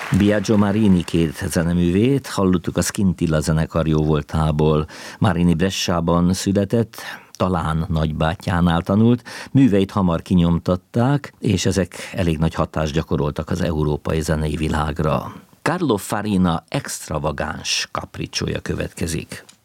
Biagio Marini két zeneművét hallottuk a Scintilla zenekar jóvoltából. Marini Bressában született, talán nagybátyjánál tanult, műveit hamar kinyomtatták, és ezek elég nagy hatást gyakoroltak az európai zenei világra. Carlo Farina extravagáns kapricsója következik.